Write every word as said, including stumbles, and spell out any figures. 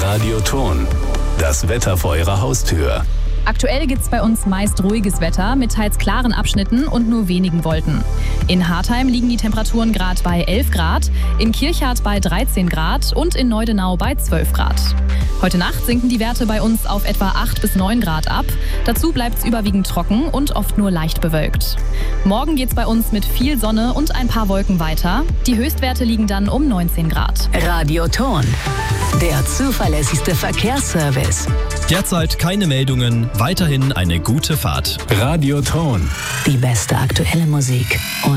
Radioton. Das Wetter vor Ihrer Haustür. Aktuell gibt es bei uns meist ruhiges Wetter mit teils klaren Abschnitten und nur wenigen Wolken. In Hartheim liegen die Temperaturen gerade bei elf Grad, in Kirchhardt bei dreizehn Grad und in Neudenau bei zwölf Grad. Heute Nacht sinken die Werte bei uns auf etwa acht bis neun Grad ab. Dazu bleibt es überwiegend trocken und oft nur leicht bewölkt. Morgen geht es bei uns mit viel Sonne und ein paar Wolken weiter. Die Höchstwerte liegen dann um neunzehn Grad. Radioton, der zuverlässigste Verkehrsservice. Derzeit keine Meldungen, weiterhin eine gute Fahrt. Radioton. Die beste aktuelle Musik und